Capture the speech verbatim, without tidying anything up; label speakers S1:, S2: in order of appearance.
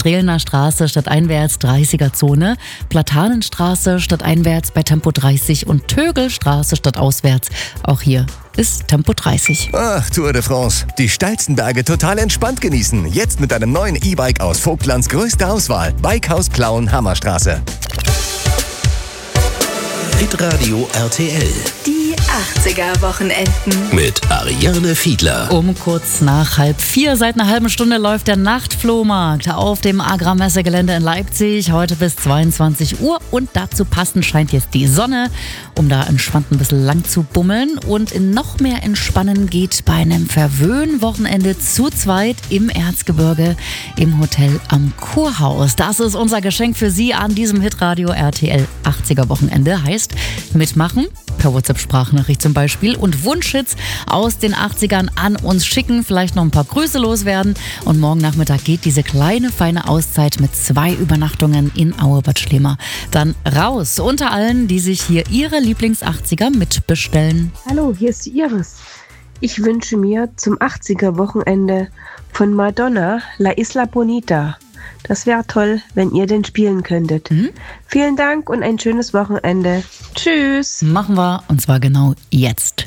S1: Strehlener Straße stadteinwärts dreißiger-Zone, Platanenstraße stadteinwärts bei Tempo dreißig und Tögelstraße stadtauswärts. Auch hier ist Tempo dreißig.
S2: Ach, Tour de France. Die steilsten Berge total entspannt genießen. Jetzt mit einem neuen E-Bike aus Vogtlands größter Auswahl. Bikehaus Plauen, Hammerstraße.
S3: Hitradio R T L.
S4: Die achtziger-Wochenenden.
S3: Mit Ariane Fiedler.
S1: Um kurz nach halb vier, seit einer halben Stunde läuft der Nachtflohmarkt auf dem Agrarmessegelände in Leipzig. Heute bis zweiundzwanzig Uhr und dazu passend scheint jetzt die Sonne, um da entspannt ein bisschen lang zu bummeln. Und in noch mehr Entspannen geht bei einem Verwöhn-Wochenende zu zweit im Erzgebirge im Hotel am Kurhaus. Das ist unser Geschenk für Sie an diesem Hitradio R T L achtziger-Wochenende. Heißt, mitmachen, per WhatsApp-Sprachnachricht zum Beispiel, und Wunschhits aus den achtzigern an uns schicken, vielleicht noch ein paar Grüße loswerden. Und morgen Nachmittag geht diese kleine, feine Auszeit mit zwei Übernachtungen in Aue-Bad Schlema dann raus. Unter allen, die sich hier ihre Lieblings-achtziger mitbestellen.
S5: Hallo, hier ist die Iris. Ich wünsche mir zum achtziger-Wochenende von Madonna La Isla Bonita. Das wäre toll, wenn ihr den spielen könntet. Mhm. Vielen Dank und ein schönes Wochenende. Tschüss.
S1: Machen wir, und zwar genau jetzt.